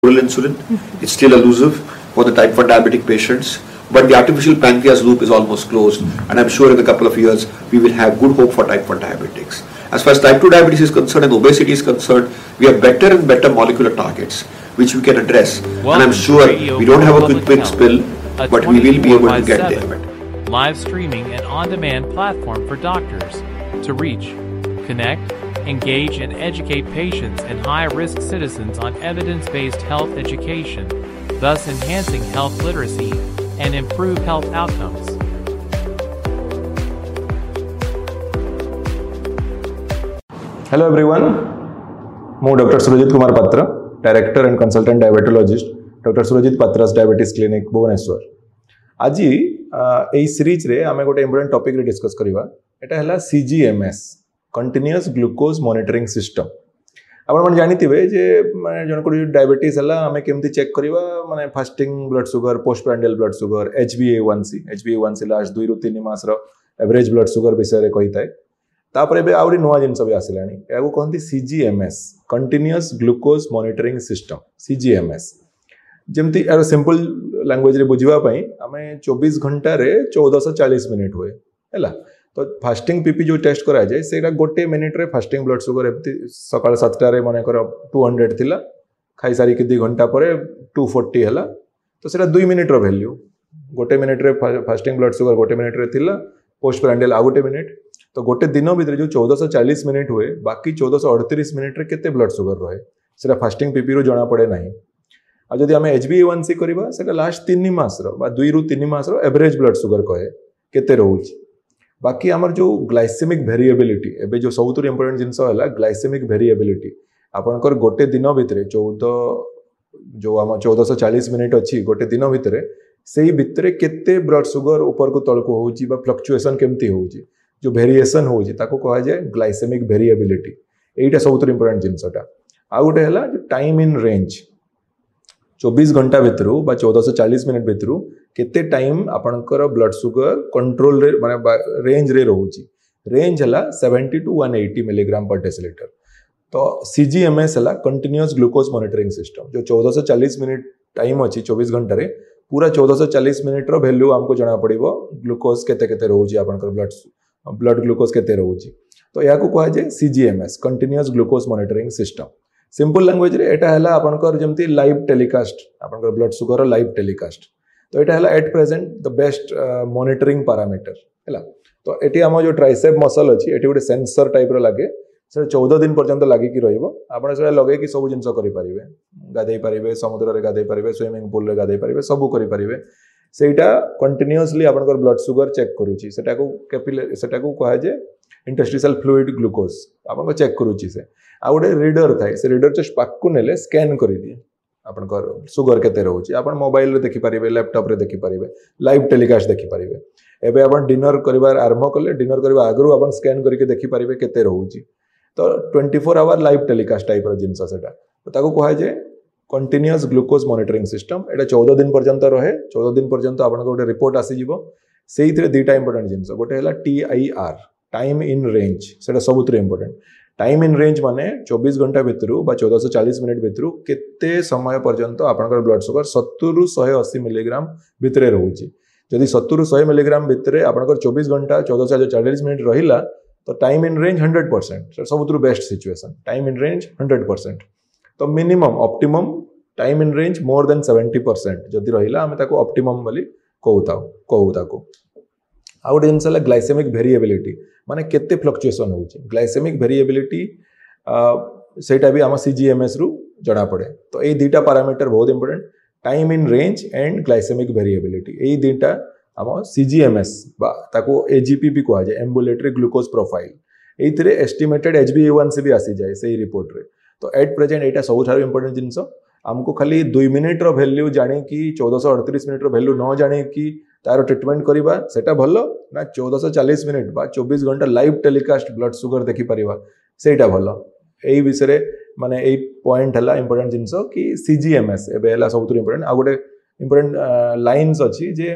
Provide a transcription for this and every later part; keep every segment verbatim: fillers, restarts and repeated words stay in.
oral insulin. It's still elusive for the type one diabetic patients, but the artificial pancreas loop is almost closed, and I'm sure in a couple of years we will have good hope for type one diabetics. As far as type two diabetes is concerned and obesity is concerned, we have better and better molecular targets which we can address. Welcome and I'm sure we don't have a quick fix pill, but we will be able to get there. Live streaming and on-demand platform for doctors to reach, connect, engage and educate patients and high-risk citizens on evidence-based health education, thus enhancing health literacy and improve health outcomes. Hello everyone, I am Doctor Surajit Kumar Patra, Director and Consultant Diabetologist, Doctor Surajit Patra's Diabetes Clinic, Bhubaneswar. आज এই series रे आमे गोटे important topic रे discuss करिवा एटा हला C G M S continuous glucose monitoring system आपण मन जानिथिबे जे माने जन को डायबिटीज हला आमे केमति चेक करिवा माने fasting blood sugar post prandial blood sugar H b A one C H b A one C last दो रु तीन मास रो एवरेज ब्लड शुगर विषय रे कहिताय तापरे बे आउरी नवा जिंस भी आसिलानी एगो कहंती C G M S continuous glucose monitoring system C G M S जेमती यार सिंपल लैंग्वेज रे बुझिबा पई आमे चौबीस घंटा रे चौदह सौ चालीस मिनिट हुए हैला तो फास्टिंग पीपी जो टेस्ट करा जाए सेटा गोटे मिनिट रे फास्टिंग ब्लड शुगर एमती सकाळ सात टा रे माने कर दो सौ थिला खाई सारी कि दो घंटा परे दो सौ चालीस हला तो सेटा दो मिनिट रो वैल्यू गोटे मिनिट रे फास्टिंग ब्लड शुगर गोटे मिनिट रे थिला पोस्ट प्रांडियल आ गोटे मिनिट तो गोटे दिन भीतर जो चौदह सौ चालीस मिनिट हुए बाकी चौदह सौ अड़तीस मिनिट रे केते ब्लड शुगर रहे सेटा फास्टिंग पीपी रो जणा पड़े नाही आ जदि आमे H b A one C करबा सेटा लास्ट तीन मास रो बा दो रु तीन मास रो एवरेज ब्लड शुगर कहे केते रहउची बाकी आमर जो ग्लाइसेमिक वेरिएबिलिटी एबे जो सबुतु इंपोर्टेंट जिंस हला ग्लाइसेमिक वेरिएबिलिटी आपनकर गोटे दिन भितरे चौदह जो आम चौदह सौ चालीस मिनिट अछि गोटे दिन भितरे सेही भितरे केते ब्लड शुगर ऊपर को तळ को होउची बा फ्लक्चुएशन केमती होउची जो वेरिएशन होउची ताको कहा जाय ग्लाइसेमिक वेरिएबिलिटी एटा सबुतु इंपोर्टेंट जिंसटा आ गोटे हला जो टाइम इन रेंज चौबीस घंटा भितरु बा चौदह सौ चालीस मिनिट भितरु केते टाइम आपनकर ब्लड शुगर कंट्रोल रे माने रेंज रे रहउची रेंज हला सत्तर टू एक सौ अस्सी मिलीग्राम पर डेसिलीटर तो C G M S हला कंटीन्यूअस ग्लूकोज मॉनिटरिंग सिस्टम जो चौदह सौ चालीस मिनिट टाइम अछि चौबीस घंटा रे पूरा चौदह सौ चालीस मिनिट रो वैल्यू हमको जणा पड़िबो ग्लूकोज केते केते रहउची आपनकर ब्लड ब्लड ग्लूकोज केते रहउची तो याको कहा जाय C G M S continuous glucose monitoring system simple language रे एटा हला आपनकर जेमती लाइव टेलीकास्ट आपनकर ब्लड शुगर लाइव टेलीकास्ट तो एटा हला at present the best monitoring parameter हला तो एटी हम जो ट्राइसेप मसल अछि एटी गोटे सेंसर टाइप रो लागे से चौदह दिन पर्यंत लागि कि रहइबो आपण से लगे कि सब जिंस करि परिबे गाधै परिबे समुद्र रे गाधै परिबे स्विमिंग पूल रे गाधै परिबे सब करि परिबे सेटा कंटीन्यूअसली आपनकर ब्लड शुगर चेक करूची सेटा को कैपिलरी सेटा को कहा जे इंटरस्टिशियल फ्लूइड ग्लूकोज आपन चेक करूची से आ गोटे रीडर थाए से रीडर जस्ट पाकु नेले स्कैन करि दिए आपनकर शुगर केते रहउची आपन मोबाइल रे देखि परिबे लैपटॉप रे देखि परिबे लाइव टेलीकास्ट देखि परिबे एबे आपन डिनर करिवार आरंभ करले डिनर करबा आगरु आपन स्कैन करके देखि परिबे केते रहउची तो चौबीस आवर लाइव टेलीकास्ट टाइप रो जिंस सेटा तो ताको कहा जे कंटीन्यूअस ग्लूकोज मॉनिटरिंग सिस्टम एटा चौदह दिन पर्यंत रहे चौदह दिन पर्यंत आपन गोटे रिपोर्ट आसी जिवो सेही थरे दुटा इंपोर्टेंट जिंस गोटे हला T I R time in range सेटा सबुतरे इंपोर्टेंट टाइम इन रेंज माने चौबीस घंटा भितरु बा चौदह सौ चालीस मिनिट भितरु केते समय पर्यंत आपनकर ब्लड शुगर सत्तर रु एक सौ अस्सी मिलीग्राम भितरे रहउची जदि सत्तर रु सौ मिलीग्राम भितरे आपनकर चौबीस घंटा चौदह सौ चालीस मिनिट रहिला तो time in range hundred percent सबुतु best situation time in range hundred percent तो minimum optimum time in range more than seventy percent जदि रहिला हम ताको ऑप्टिमम बोली कहूता कहू ताको आ गोटे जिनस ग्लाइसेमिक वेरिएबिलिटी माने केते फ्लक्चुएशन होउची ग्लाइसेमिक वेरिएबिलिटी सेटा भी आम C G M S रु जणा पड़े तो ए दुटा पैरामीटर बहुत important time in range and glycaemic variability ए दुटा आम C G M S बा ताको A G P भी कहा जाय एम्बुलेटरी ग्लूकोज प्रोफाइल एथिरे estimated H b A one C भी आसी जाय सेही रिपोर्ट रे तो एट प्रेजेंट एटा सब थारो इंपोर्टेंट जिंस हमको खाली दो मिनिट रो वैल्यू जाने की चौदह सौ अड़तीस मिनिट रो वैल्यू न जाने की तारो ट्रीटमेंट करिबा सेटा भलो ना चौदह सौ चालीस मिनिट बा चौबीस घंटा लाइव टेलीकास्ट ब्लड शुगर देखि परिबा सेटा भलो एई विषय माने एई पॉइंट हला इंपोर्टेंट जिंस कि C G M S एबे हला सबुतु इंपोर्टेंट आ गोटे इंपोर्टेंट लाइन्स अछि जे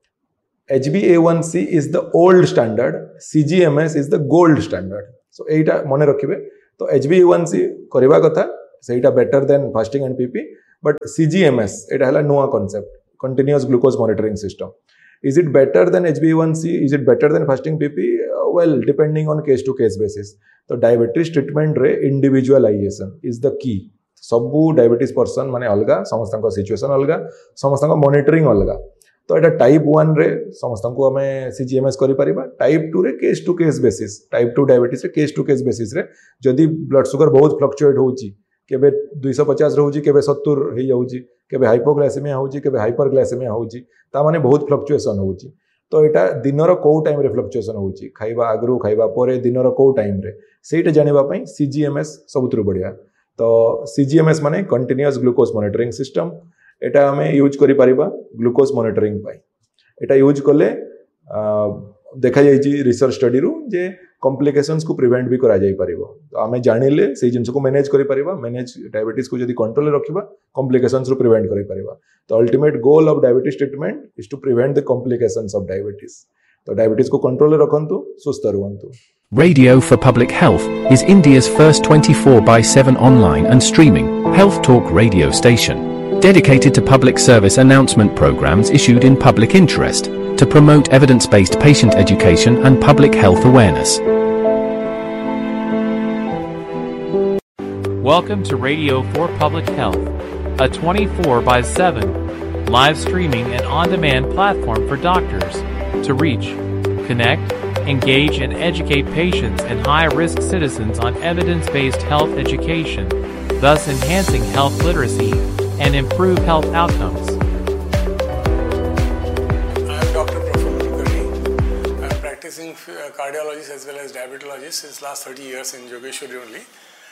H b A one C is the old standard C G M S is the gold standard so एटा मने रखिबे तो H b A one C करबा कथा सेटा better than fasting and PP But C G M S एटा हला नुआ concept continuous glucose monitoring system. Is it better than H b A one C? Is it better than fasting P P? Uh, well, depending on case to case basis. तो diabetes treatment रे individualization is the key. सबू diabetes person माने अलगा, समस्तन को situation अलगा, समस्तन को monitoring अलगा. तो एटा टाइप वन रे समस्तन को हमें C G M S करि परिबा. टाइप टू रे case to case basis. Type two diabetes रे केस टू केस बेसिस रे जदि ब्लड शुगर बहुत फ्लक्चुएट होउची, केबे two fifty रहउची, केबे seventy हे जाउची, केबे हाइपोग्लाइसेमिया होउची, केबे हाइपरग्लाइसेमिया होउची, ता माने बहुत फ्लक्चुएशन होउची. तो एटा दिनर को टाइम रे फ्लक्चुएशन होउची, खाइबा आगरु खाइबा परे दिनर को टाइम रे सेटा जानिबा पई C G M S सबुतरु बढ़िया. तो C G M S माने कंटीन्यूअस ग्लूकोज मॉनिटरिंग सिस्टम. एटा हमें यूज करि परिबा ग्लूकोज मॉनिटरिंग पाई. एटा यूज कले देखा जाइछि रिसर्च स्टडी रु जे कॉम्प्लिकेशंस को प्रिवेंट भी करा जाई परिबो. तो हमें जानिले से जिंस को मैनेज करि परिबा. मैनेज डायबिटीज को जदि कंट्रोल रे रखिबा कॉम्प्लिकेशंस रु प्रिवेंट करि परिबा. तो ultimate goal of diabetes treatment is to prevent the complications of diabetes. तो डायबिटीज को कंट्रोल रे रखंतु, सुस्थ रहंतु. Radio for Public Health is India's first twenty-four by seven online and streaming health talk radio station, dedicated to public service announcement programs issued in public interest to promote evidence-based patient education and public health awareness. Welcome to Radio for Public Health, a twenty-four by seven live streaming and on-demand platform for doctors to reach, connect, engage and educate patients and high-risk citizens on evidence-based health education, thus enhancing health literacy and improve health outcomes. I am Doctor Praful Kulkarni. I am practicing cardiologist as well as diabetologist since last thirty years in Yogeshwari only.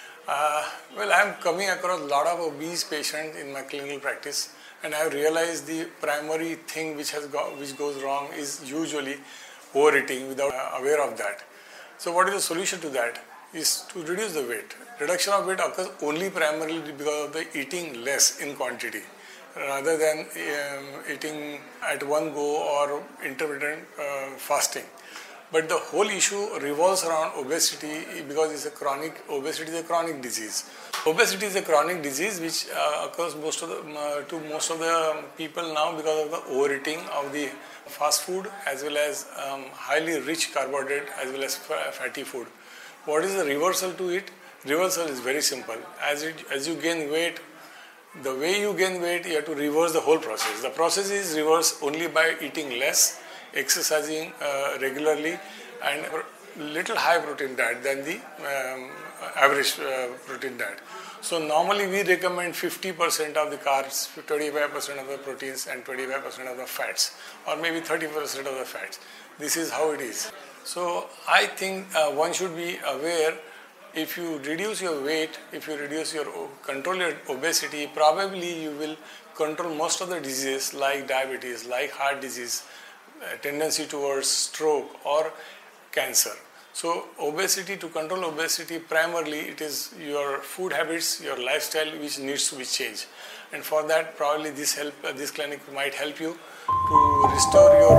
Uh, well, I am coming across a lot of obese patients in my clinical practice, and I have realized the primary thing which has go, which goes wrong is usually overeating without uh, aware of that. So what is the solution to that? Is to reduce the weight. Reduction of weight occurs only primarily because of the eating less in quantity rather than um, eating at one go or intermittent uh, fasting. But the whole issue revolves around obesity because it's a chronic, obesity is a chronic disease. Obesity is a chronic disease which uh, occurs most of the, uh, to most of the people now because of the overeating of the fast food as well as um, highly rich carbohydrate as well as fatty food. What is the reversal to it? Reversal is very simple. As it, as you gain weight, the way you gain weight, you have to reverse the whole process. The process is reversed only by eating less, exercising uh, regularly, and little high protein diet than the um, average uh, protein diet. So normally we recommend fifty percent of the carbs, twenty-five percent of the proteins and twenty-five percent of the fats, or maybe thirty percent of the fats. This is how it is. So I think uh, one should be aware, if you reduce your weight, if you reduce your, control your obesity, probably you will control most of the diseases like diabetes, like heart disease, uh, tendency towards stroke or cancer. So obesity, to control obesity, primarily it is your food habits, your lifestyle which needs to be changed. And for that, probably this help, uh, this clinic might help you to restore your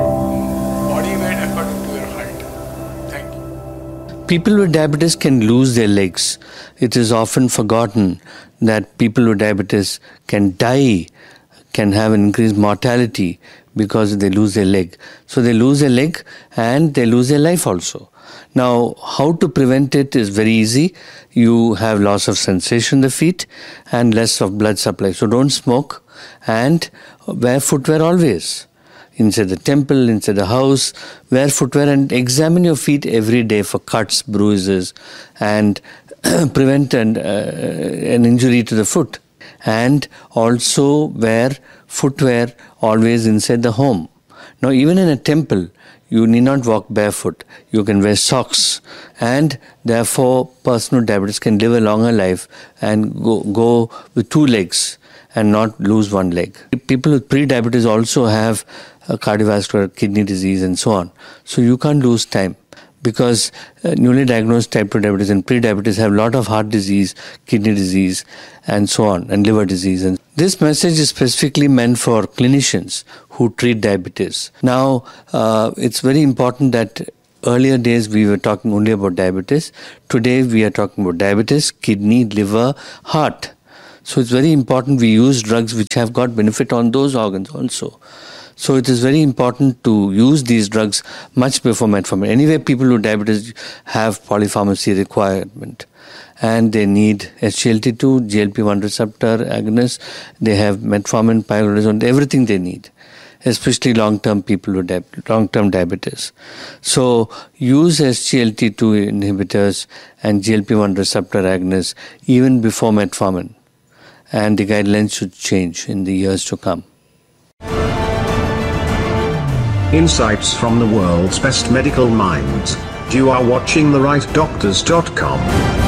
body weight according to your height. Thank you. People with diabetes can lose their legs. It is often forgotten that people with diabetes can die, can have an increased mortality because they lose their leg. So they lose their leg and they lose their life also. Now, how to prevent it is very easy. You have loss of sensation in the feet and less of blood supply. So don't smoke and wear footwear always. Inside the temple, inside the house, wear footwear and examine your feet every day for cuts, bruises, and prevent an, uh, an injury to the foot. And also wear footwear always inside the home. Now, even in a temple, you need not walk barefoot. You can wear socks, and therefore, person with diabetes can live a longer life and go, go with two legs and not lose one leg. People with pre-diabetes also have a cardiovascular, kidney disease and so on. So you can't lose time, because uh, newly diagnosed type two diabetes and pre-diabetes have a lot of heart disease, kidney disease and so on, and liver disease. And this message is specifically meant for clinicians who treat diabetes. Now, uh, it's very important that earlier days we were talking only about diabetes. Today we are talking about diabetes, kidney, liver, heart. So it's very important we use drugs which have got benefit on those organs also. So it is very important to use these drugs much before metformin. Anyway, people with diabetes have polypharmacy requirement, and they need S G L T two, G L P one receptor agonists, they have metformin, pioglitazone, everything they need, especially long-term people with di- long-term diabetes. So use S G L T two inhibitors and G L P one receptor agonists even before metformin, and the guidelines should change in the years to come. Insights from the world's best medical minds. You are watching the right doctors dot com.